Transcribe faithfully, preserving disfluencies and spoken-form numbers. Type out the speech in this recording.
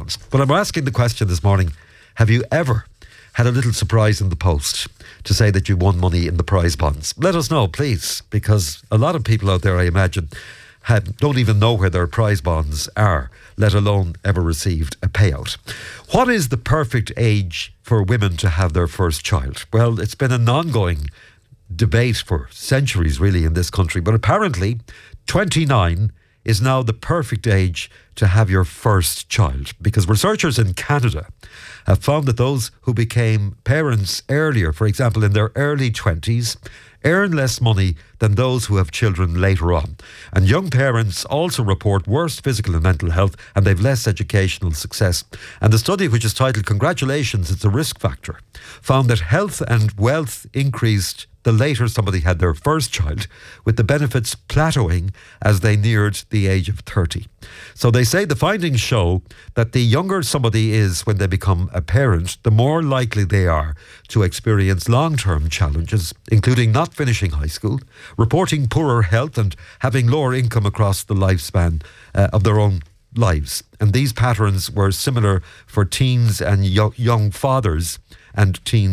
bonds. But I'm asking the question this morning, have you ever had a little surprise in the post to say that you won money in the prize bonds? Let us know, please, because a lot of people out there, I imagine, have, don't even know where their prize bonds are, let alone ever received a payout. What is the perfect age for women to have their first child? Well, it's been an ongoing debate for centuries, really, in this country, but apparently twenty-nine is now the perfect age to have your first child, because researchers in Canada have found that those who became parents earlier, for example in their early twenties, earn less money than those who have children later on. And young parents also report worse physical and mental health, and they've less educational success. And the study, which is titled "Congratulations, It's a Risk Factor," found that health and wealth increased the later somebody had their first child, with the benefits plateauing as they neared the age of thirty. So they say the findings show that the younger somebody is when they become a parent, the more likely they are to experience long-term challenges, including not finishing high school, reporting poorer health and having lower income across the lifespan uh, of their own lives. And these patterns were similar for teens and yo- young fathers and teens